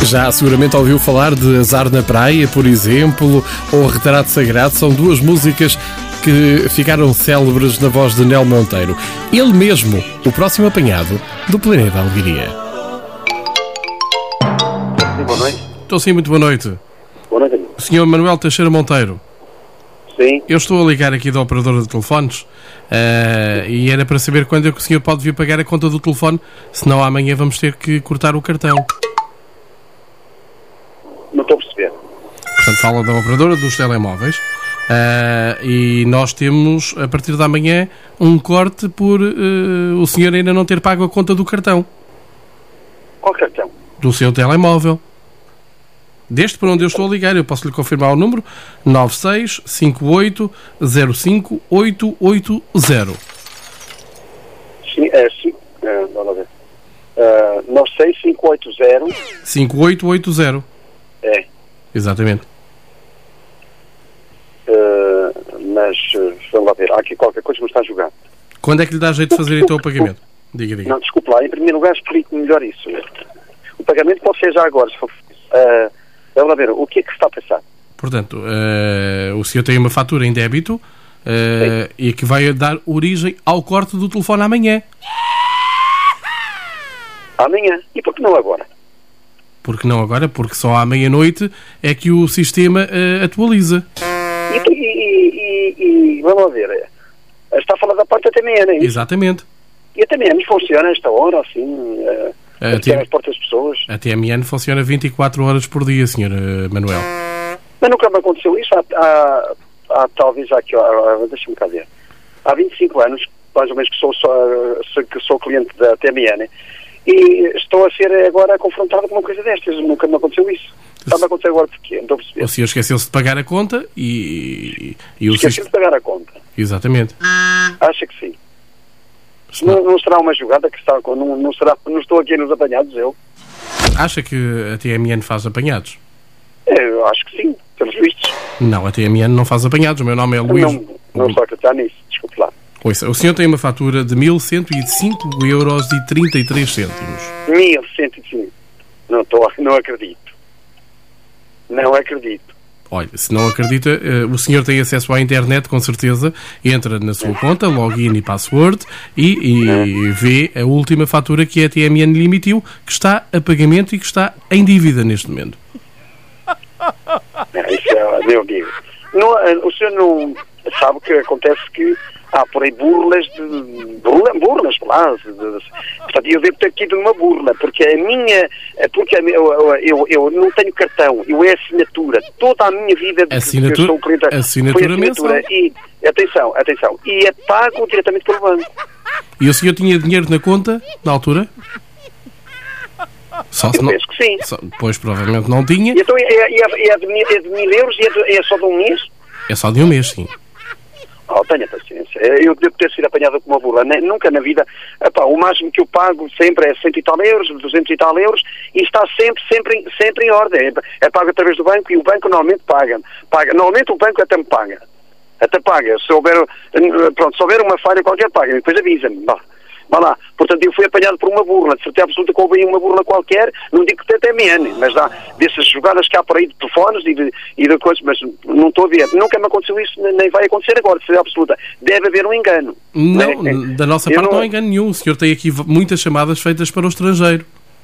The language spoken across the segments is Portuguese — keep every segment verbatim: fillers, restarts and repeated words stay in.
Já seguramente ouviu falar de Azar na Praia, por exemplo, ou Retrato Sagrado. São duas músicas que ficaram célebres na voz de Nel Monteiro. Ele mesmo, o próximo apanhado do Planeta Alegria. Boa noite. Estou sim, muito boa noite. Boa noite. senhor Manuel Teixeira Monteiro. Sim. Eu estou a ligar aqui da operadora de telefones uh, e era para saber quando é que o senhor pode vir pagar a conta do telefone, senão amanhã vamos ter que cortar o cartão. Não estou a perceber. Portanto, fala da operadora dos telemóveis uh, e nós temos, a partir de amanhã, um corte por uh, o senhor ainda não ter pago a conta do cartão. Qual cartão? Do seu telemóvel. Deste para onde eu estou a ligar, eu posso lhe confirmar o número: nove seis cinco oito zero cinco oito oito zero. Sim, é sim. É, vamos ver. Uh, nove seis cinco oito zero cinco oito oito zero. É. Exatamente. Uh, mas, uh, vamos lá ver, há aqui qualquer coisa que me está a jogar. Quando é que lhe dá jeito de fazer então o pagamento? Diga, diga. Não, desculpe lá, em primeiro lugar explique-me melhor isso. O pagamento pode ser já agora, se for uh, vamos lá ver, o que é que se está a pensar? Portanto, uh, o senhor tem uma fatura em débito uh, e que vai dar origem ao corte do telefone amanhã. Amanhã? E por que não agora? Porque não agora? Porque só à meia-noite é que o sistema uh, atualiza. E, e, e, e vamos lá ver, está a falar da parte da T M N, é isso? Exatamente. E a T M N funciona a esta hora, assim, uh, a T M N as portas das pessoas? A T M N funciona vinte e quatro horas por dia, senhor Manuel. Mas nunca me aconteceu isso, há, há, há talvez aqui, deixa-me cá ver, há vinte e cinco anos, mais ou menos, que sou, sou, que sou cliente da T M N, e estou a ser agora confrontado com uma coisa destas. Nunca me aconteceu isso. Está-me a acontecer agora porquê? Não estou a perceber. O senhor esqueceu-se de pagar a conta e... e o Esqueceu de pagar a conta. Exatamente. Acha que sim? Não, não será uma jogada que está... Não, não, será, não estou aqui nos apanhados, eu. Acha que a T M N faz apanhados? É, eu acho que sim, pelos vistos. Não, a T M N não faz apanhados. O meu nome é Luís... Não, não estou a acreditar nisso, desculpe lá. Ouça, o senhor tem uma fatura de mil cento e cinco euros e trinta e três cêntimos. mil cento e cinco? Não estou, não acredito. Não acredito. Olha, se não acredita, uh, o senhor tem acesso à internet, com certeza, entra na sua conta, login e password, e, e vê a última fatura que a T M N lhe emitiu, que está a pagamento e que está em dívida neste momento. Não, isso é, meu amigo. Não, o senhor não sabe que acontece que há por aí burlas de... Burla, burlas, claro. De, de, portanto, eu devo ter tido uma burla, porque a minha... Porque a, eu, eu, eu não tenho cartão, eu é assinatura. Toda a minha vida... Assinatura, eu sou cliente, assinatura, assinatura mensal. E, atenção, atenção. E é pago diretamente pelo banco. E o senhor tinha dinheiro na conta, na altura? Só eu não, penso que sim. Só, pois, provavelmente não tinha. E então é, é, é, de, mil, é de mil euros e é, de, é só de um mês? É só de um mês, sim. Oh, tenha paciência. Eu devo ter sido apanhado com uma burla. Nunca na vida. Epá, o máximo que eu pago sempre é cento e tal euros, duzentos e tal euros, e está sempre, sempre, sempre em ordem. É pago através do banco e o banco normalmente paga. paga. Normalmente o banco até me paga. Até paga. Se houver, pronto, se houver uma falha qualquer, paga. Depois avisa-me. Vá lá. Portanto, eu fui apanhado por uma burla. De certeza absoluta que houve uma burla qualquer, não digo que tem T M N, mas há dessas jogadas que há por aí de telefones e de, e de coisas, mas não estou a ver. Nunca me aconteceu isso, nem vai acontecer agora, de certeza absoluta. Deve haver um engano. Não, né? Da nossa eu parte não... não há engano nenhum. O senhor tem aqui muitas chamadas feitas para o estrangeiro.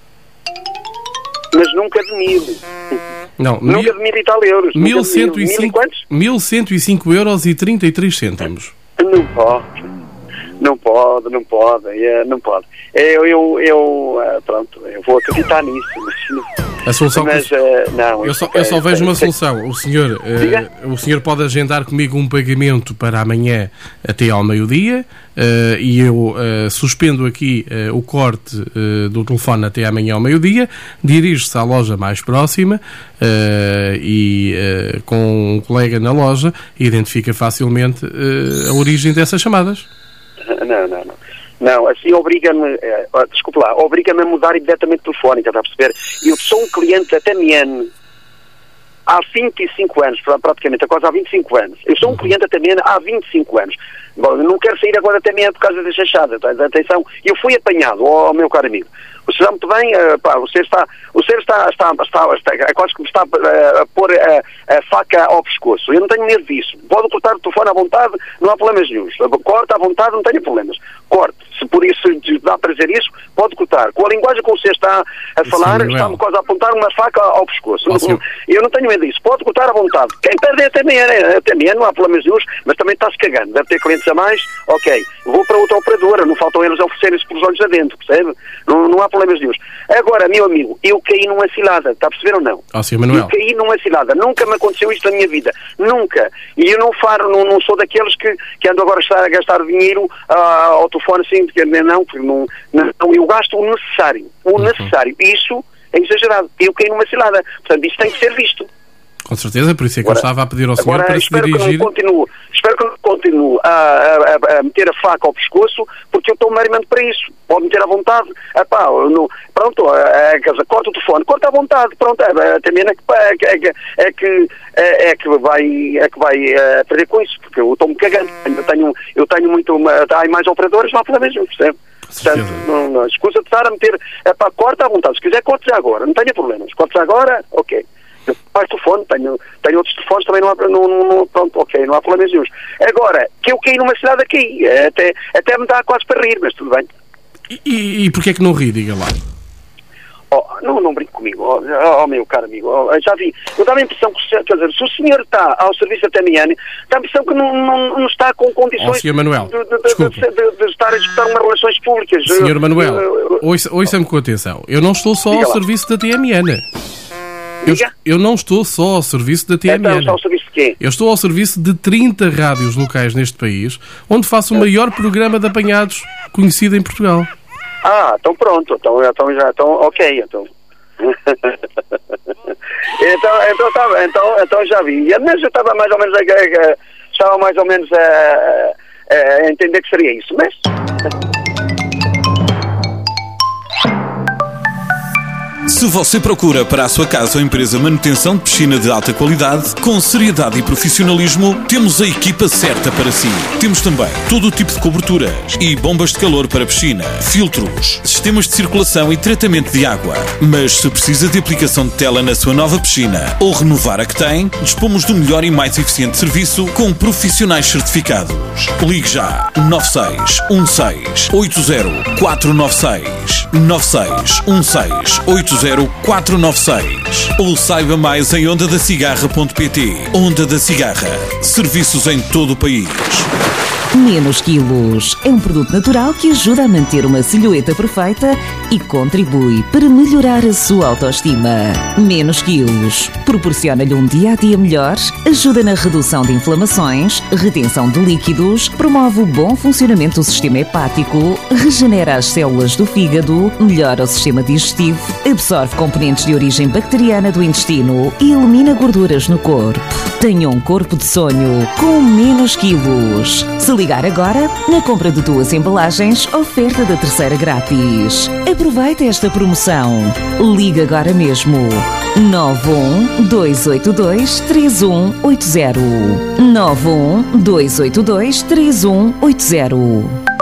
Mas nunca de mil. Não, nunca mil, de mil e tal euros. mil cento e cinco, mil cento e cinco euros e trinta e três cêntimos. Não pode. Não pode, não pode, é, não pode. Eu, eu, eu, pronto, eu vou acreditar nisso. Mas, a solução mas, que... uh, não, eu só, eu só vejo uma solução. O senhor, uh, o senhor pode agendar comigo um pagamento para amanhã até ao meio-dia uh, e eu uh, suspendo aqui uh, o corte uh, do telefone até amanhã ao meio-dia, dirige-se à loja mais próxima uh, e uh, com um colega na loja identifica facilmente uh, a origem dessas chamadas. Não, não, não. Não, assim obriga-me, eh, desculpe lá, obriga-me a mudar imediatamente telefónica, está a perceber? Eu sou um cliente da T M N há vinte e cinco anos, praticamente, quase há vinte e cinco anos. Eu sou um cliente da T M N há vinte e cinco anos. Bom, não quero sair agora da T M N por causa da chachada, tá? Atenção, eu fui apanhado, ó oh, meu caro amigo, senhor muito bem, uh, pá, o senhor está, o senhor está, está, está, está, está quase que me está uh, a pôr a, a faca ao pescoço. Eu não tenho medo disso. Pode cortar o telefone à vontade, não há problemas nenhum. Corta à vontade, não tenho problemas. Corte. Se por isso dá para dizer isso, pode cortar. Com a linguagem que você está a falar, Sim, está-me quase a apontar uma faca ao pescoço. Oh, não, eu não tenho medo disso. Pode cortar à vontade. Quem perde é a T M N, a T M N, não há problemas nenhum, mas também está-se cagando. Deve ter clientes a mais, ok. Vou para outra operadora, não faltam eles a oferecerem-se por os olhos adentro, percebe? Não, não há problemas nenhum. Agora, meu amigo, eu caí numa cilada, está a perceber ou não? Oh, senhor Manuel. Eu caí numa cilada. Nunca me aconteceu isto na minha vida. Nunca. E eu não faro, não, não sou daqueles que, que andam agora a gastar dinheiro uh, ao telefone assim, porque não, porque não, não, eu gasto o necessário. O uhum. necessário. Isso é exagerado. Eu caí numa cilada. Portanto, isto tem que ser visto. Com certeza, por isso é que agora, eu estava a pedir ao senhor agora, para se dirigir... Que não continue, espero que não continue a, a, a meter a faca ao pescoço, porque eu estou meramente para isso. Pode meter à vontade. Epá, no, pronto, a, a casa, corta o telefone, corta à vontade. Pronto, é, também é que, é, que, é, que, é, é que vai, é que vai é, perder com isso, porque eu estou-me cagando. Eu tenho, eu tenho muito... Uma, há mais operadores, não há problema mesmo, percebe? Portanto, não, não, escusa de estar a meter... Epá, corta à vontade. Se quiser, corte já agora. Não tenha problemas. Corte já agora, ok. Eu pago telefone, tenho, tenho outros telefones, também não há, não, não, não, pronto, ok, não há problemas nenhum. Agora, que eu caí numa cidade aqui, até, até me dá quase para rir, mas tudo bem. E, e, e porquê é que não ri, diga lá? Oh, não, não brinque comigo, oh, oh meu caro amigo, oh, já vi, eu dá a impressão que, quer dizer, se o senhor está ao serviço da T M N, dá a impressão que não, não, não está com condições oh, senhor Manuel, de, de, de, de, de estar a disputar umas relações públicas. senhor Manuel, ouça, ouça-me com atenção, eu não estou só ao serviço da T M N. Eu, eu não estou só ao serviço da T M N. Então, está ao serviço de quê? Eu estou ao serviço de trinta rádios locais neste país, onde faço o maior programa de apanhados conhecido em Portugal. Ah, então pronto, então, então já, então, ok, então. então, então, tá, então, então já vi. Mas eu estava mais ou menos a, a, estava mais ou menos a, a, a entender que seria isso, mas... Se você procura para a sua casa ou empresa manutenção de piscina de alta qualidade, com seriedade e profissionalismo, temos a equipa certa para si. Temos também todo o tipo de coberturas e bombas de calor para piscina, filtros, sistemas de circulação e tratamento de água. Mas se precisa de aplicação de tela na sua nova piscina ou renovar a que tem, dispomos do melhor e mais eficiente serviço com profissionais certificados. Ligue já nove seis um seis oito zero quatro nove seis nove seis um seis oito zero quatro nove seis ou saiba mais em onda da cigarra ponto pt. Onda da Cigarra. Serviços em todo o país. Menos Quilos é um produto natural que ajuda a manter uma silhueta perfeita e contribui para melhorar a sua autoestima. Menos Quilos proporciona-lhe um dia-a-dia melhor, ajuda na redução de inflamações, retenção de líquidos, promove o bom funcionamento do sistema hepático, regenera as células do fígado, melhora o sistema digestivo, absorve componentes de origem bacteriana do intestino e elimina gorduras no corpo. Tenha um corpo de sonho com Menos Quilos. Se ligar agora, na compra de duas embalagens, oferta da terceira grátis. Aproveite esta promoção. Ligue agora mesmo. nove um dois oito dois três um oito zero nove um dois oito dois três um oito zero.